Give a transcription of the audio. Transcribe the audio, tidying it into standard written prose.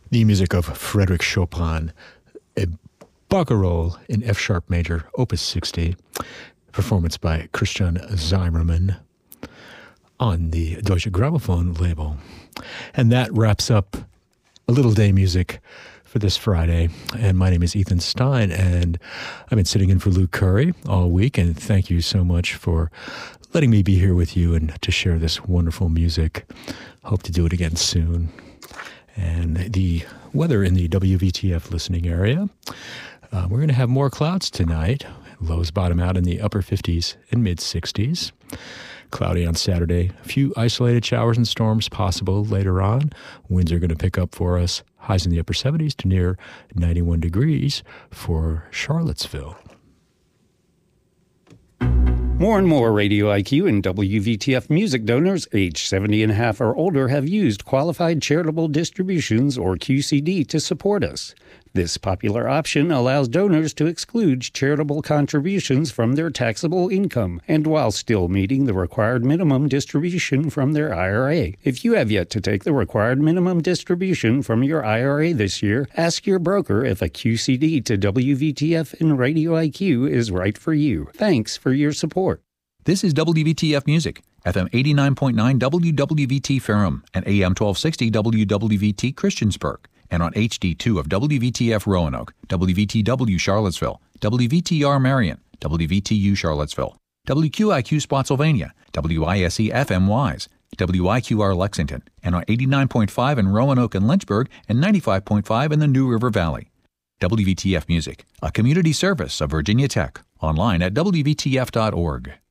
The music of Frédéric Chopin, a Barcarolle in F sharp major, Opus 60, performance by Christian Zimmermann on the Deutsche Grammophon label. And that wraps up a little day music for this Friday. And my name is Ethan Stein, and I've been sitting in for Luke Curry all week, and thank you so much for letting me be here with you and to share this wonderful music. Hope to do it again soon. And the weather in the WVTF listening area, we're going to have more clouds tonight. Lows bottom out in the upper 50s and mid 60s. Cloudy on Saturday. A few isolated showers and storms possible later on. Winds are going to pick up for us. Highs in the upper 70s to near 91 degrees for Charlottesville. More and more Radio IQ and WVTF music donors aged 70 and a half or older have used Qualified Charitable Distributions, or QCD, to support us. This popular option allows donors to exclude charitable contributions from their taxable income, and while still meeting the required minimum distribution from their IRA. If you have yet to take the required minimum distribution from your IRA this year, ask your broker if a QCD to WVTF and Radio IQ is right for you. Thanks for your support. This is WVTF Music, FM 89.9 WWVT Ferrum and AM 1260 WWVT Christiansburg, and on HD2 of WVTF Roanoke, WVTW Charlottesville, WVTR Marion, WVTU Charlottesville, WQIQ Spotsylvania, WISE FM Wise, WIQR Lexington, and on 89.5 in Roanoke and Lynchburg and 95.5 in the New River Valley. WVTF Music, a community service of Virginia Tech, online at WVTF.org.